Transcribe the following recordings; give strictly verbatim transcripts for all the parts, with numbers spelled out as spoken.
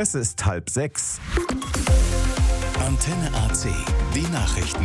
Es ist halb sechs. Antenne A C, die Nachrichten.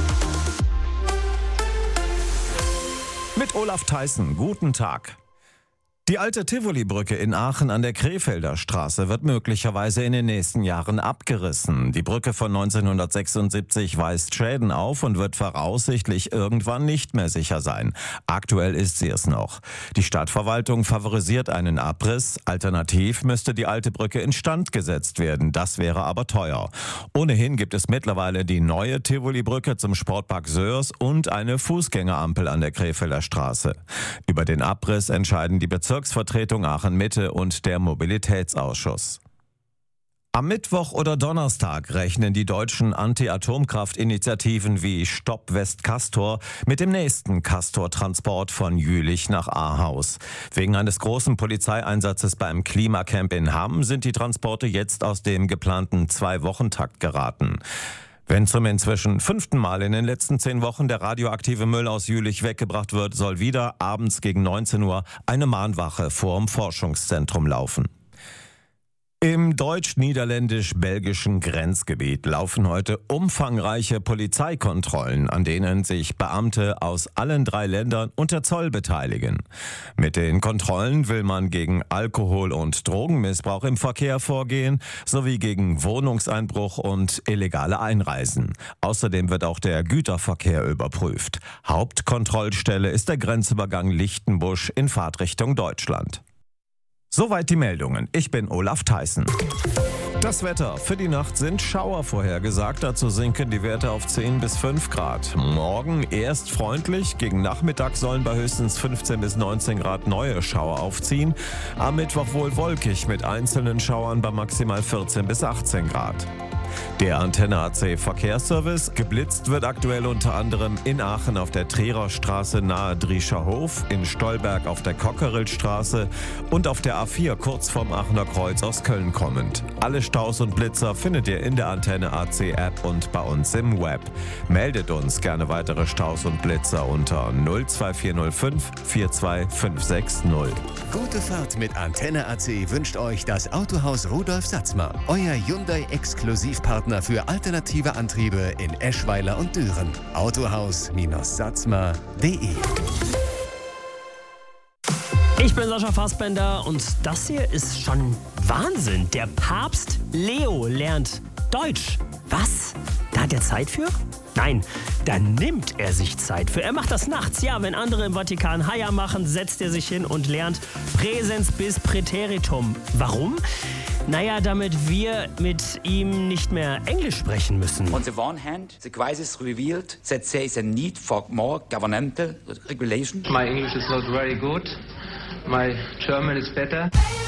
Mit Olaf Theissen, guten Tag. Die alte Tivoli-Brücke in Aachen an der Krefelder Straße wird möglicherweise in den nächsten Jahren abgerissen. Die Brücke von neunzehnhundertsechsundsiebzig weist Schäden auf und wird voraussichtlich irgendwann nicht mehr sicher sein. Aktuell ist sie es noch. Die Stadtverwaltung favorisiert einen Abriss. Alternativ müsste die alte Brücke instand gesetzt werden. Das wäre aber teuer. Ohnehin gibt es mittlerweile die neue Tivoli-Brücke zum Sportpark Sörs und eine Fußgängerampel an der Krefelder Straße. Über den Abriss entscheiden die Bezirksvertretungen Bezirksvertretung Aachen-Mitte und der Mobilitätsausschuss. Am Mittwoch oder Donnerstag rechnen die deutschen Anti-Atomkraft-Initiativen wie Stopp West-Castor mit dem nächsten Castor-Transport von Jülich nach Ahaus. Wegen eines großen Polizeieinsatzes beim Klimacamp in Hamm sind die Transporte jetzt aus dem geplanten Zwei-Wochen-Takt geraten. Wenn zum inzwischen fünften Mal in den letzten zehn Wochen der radioaktive Müll aus Jülich weggebracht wird, soll wieder abends gegen neunzehn Uhr eine Mahnwache vorm Forschungszentrum laufen. Im deutsch-niederländisch-belgischen Grenzgebiet laufen heute umfangreiche Polizeikontrollen, an denen sich Beamte aus allen drei Ländern und der Zoll beteiligen. Mit den Kontrollen will man gegen Alkohol- und Drogenmissbrauch im Verkehr vorgehen, sowie gegen Wohnungseinbruch und illegale Einreisen. Außerdem wird auch der Güterverkehr überprüft. Hauptkontrollstelle ist der Grenzübergang Lichtenbusch in Fahrtrichtung Deutschland. Soweit die Meldungen. Ich bin Olaf Theissen. Das Wetter. Für die Nacht sind Schauer vorhergesagt. Dazu sinken die Werte auf zehn bis fünf Grad. Morgen erst freundlich. Gegen Nachmittag sollen bei höchstens fünfzehn bis neunzehn Grad neue Schauer aufziehen. Am Mittwoch wohl wolkig mit einzelnen Schauern bei maximal vierzehn bis achtzehn Grad. Der Antenne A C Verkehrsservice. Geblitzt wird aktuell unter anderem in Aachen auf der Trierer Straße nahe Driescher Hof, in Stolberg auf der Cockerillstraße und auf der A vier kurz vorm Aachener Kreuz aus Köln kommend. Alle Staus und Blitzer findet ihr in der Antenne A C App und bei uns im Web. Meldet uns gerne weitere Staus und Blitzer unter null zwei vier null fünf vier zwei fünf sechs null. Gute Fahrt mit Antenne A C wünscht euch das Autohaus Rudolf Satzma, euer Hyundai-Exklusivpartner für alternative Antriebe in Eschweiler und Düren. Autohaus Satzma punkt de. Ich bin Sascha Fassbender und das hier ist schon Wahnsinn. Der Papst Leo lernt Deutsch. Was? Da hat er Zeit für? Nein, da nimmt er sich Zeit für. Er macht das nachts. Ja, wenn andere im Vatikan Haia machen, setzt er sich hin und lernt Präsens bis Präteritum. Warum? Naja, damit wir mit ihm nicht mehr Englisch sprechen müssen. On the one hand, the crisis revealed that there is a need for more governmental regulation. My English is not very good. My German is better.